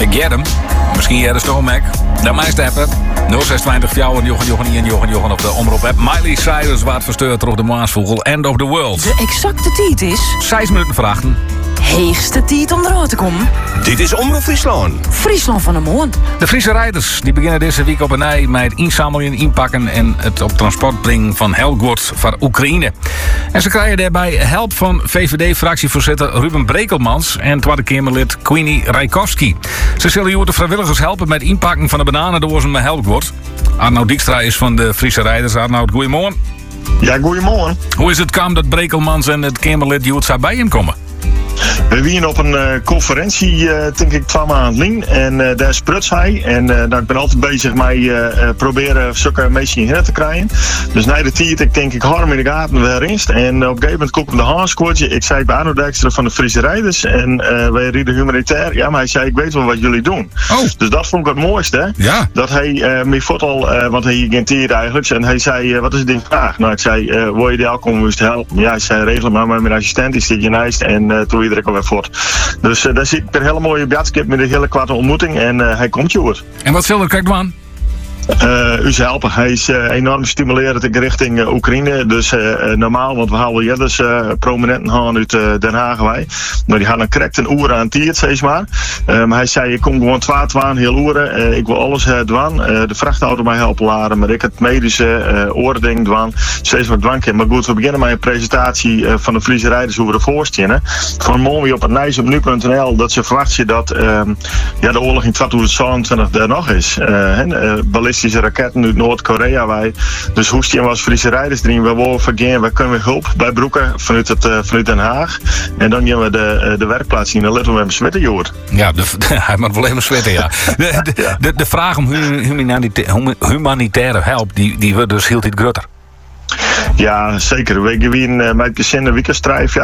Ik get hem. Misschien jij de Stomek. Dan mij steppen. 026 fjouwen, Jochen op de omroep app. Miley Cyrus waard versteurd op de Maasvogel. End of the world. De exacte tijd is 6 minuten verachten. heegste tijd om eruit te komen. Dit is Omroep Friesland. Friesland van de Moon. De Friese rijders die beginnen deze week op een ei met het inzamelen, inpakken en het op transport brengen van helgoed voor Oekraïne. En ze krijgen daarbij help van VVD-fractievoorzitter Ruben Brekelmans en Tweede Kamerlid Queenie Rijkowski. Ze zullen hier de vrijwilligers helpen met inpakken van de bananendozen met helgoed. Arnoud Dijkstra is van de Friese rijders. Arnoud, goeiemorgen. Ja, goeiemorgen. Hoe is het kwam dat Brekelmans en het Kamerlid Joetsa bij hem komen? We waren op een conferentie, denk ik, 2 maanden lang. En daar spruts hij. En ik ben altijd bezig met proberen zulke mensen hierheen te krijgen. Dus na de tijd, ik denk, ik hou hem in de gaten weer eens. En op een gegeven moment kom ik op de haanskoortje. Ik zei bij Arno Dijkstra van de Friese Rijders. En wij rieden humanitair. Ja, maar hij zei, ik weet wel wat jullie doen. Oh. Dus dat vond ik het mooiste, hè. Ja. Dat hij me voetbal, want hij genteerde eigenlijk. En hij zei, wat is het ding vraag? Nou, ik zei, wil je de alcohol moest helpen? Ja, hij zei, regel maar met mijn assistent. Die zit je naast. En toen iedereen alweer voort. Dus daar zit ik een hele mooie bjatskip met een hele kwarte ontmoeting. En hij komt joer. En wat zal er kijk doen? U helpen. Hij is enorm stimulerend in richting Oekraïne. Dus normaal, want we halen jerders prominenten gaan uit Den Haag wij. Maar die gaan dan correct een uur aan tiert, zeg maar. Maar hij zei, ik kom gewoon 12 heel uren. Ik wil alles doen. De vrachtauto mij helpen laden. Maar ik het medische oording doen. Steeds wat dwanken. Maar goed, we beginnen met een presentatie van de Friese rijders hoe we ervoor staan. Van morgen op het nijs op nu.nl dat ze verwachten dat de oorlog in 2022 er nog is. Ballistische raketten uit Noord-Korea wij. Dus Hoestien was Friese rijders erin. We willen vergaan, we kunnen hulp bij Broeken vanuit Den Haag. En dan gaan we de werkplaats in. Dan letten we hem zweten, joh. Ja, hij moet wel even zweten, ja. De vraag om humanitaire help, die wordt dus heel iets groter. Ja, zeker. We gaan met gezinnen weekendstrijf.